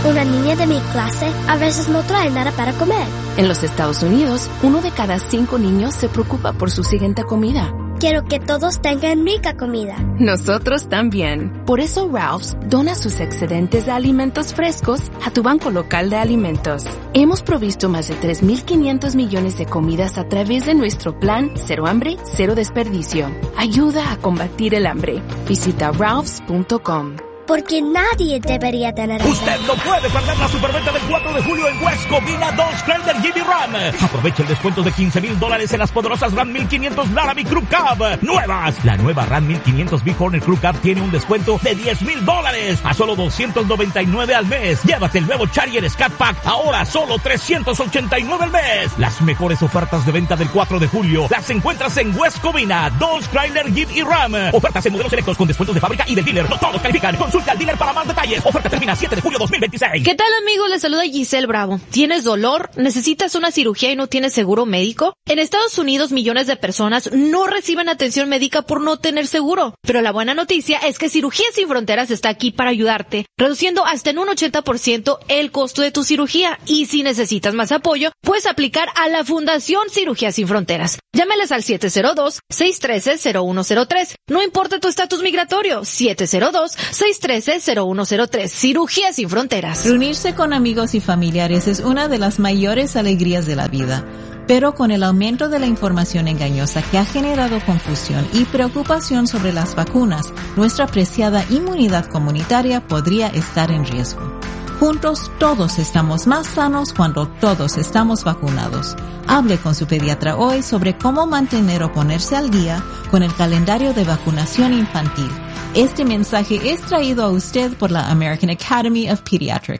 Una niña de mi clase a veces no trae nada para comer. En los Estados Unidos, 1 de cada 5 niños se preocupa por su siguiente comida. Quiero que todos tengan rica comida. Nosotros también. Por eso Ralph's dona sus excedentes de alimentos frescos a tu banco local de alimentos. Hemos provisto más de 3.500 millones de comidas a través de nuestro plan Cero Hambre, Cero Desperdicio. Ayuda a combatir el hambre. Visita ralphs.com. Porque nadie debería tener hambre. Usted no puede perder la superventa del 4 de julio en West Covina Dodge Chrysler Jeep y Ram. Aprovecha el descuento de $15,000 en las poderosas Ram 1500 Laramie Crew Cab nuevas. La nueva Ram 1500 Big Hornet Crew Cab tiene un descuento de $10,000 a solo $299 al mes. Llévate el nuevo Charger Scat Pack ahora solo $389 al mes. Las mejores ofertas de venta del 4 de julio las encuentras en West Covina Dodge Chrysler Jeep y Ram. Ofertas en modelos selectos con descuentos de fábrica y del dealer. No todos califican. Consulta al dealer para más detalles. Oferta termina 7 de julio 2026. ¿Qué tal, amigos? Les saluda Giselle Bravo. ¿Tienes dolor? ¿Necesitas una cirugía y no tienes seguro médico? En Estados Unidos, millones de personas no reciben atención médica por no tener seguro. Pero la buena noticia es que Cirugías Sin Fronteras está aquí para ayudarte, reduciendo hasta en un 80% el costo de tu cirugía. Y si necesitas más apoyo, puedes aplicar a la Fundación Cirugías Sin Fronteras. Llámales al 702-613-0103. No importa tu estatus migratorio. 702-613-0103. Cirugías Sin Fronteras. Reunirse con amigos y familiares es una de las mayores alegrías de la vida. Pero con el aumento de la información engañosa que ha generado confusión y preocupación sobre las vacunas, nuestra preciada inmunidad comunitaria podría estar en riesgo. Juntos todos estamos más sanos cuando todos estamos vacunados. Hable con su pediatra hoy sobre cómo mantener o ponerse al día con el calendario de vacunación infantil. Este mensaje es traído a usted por la American Academy of Pediatrics.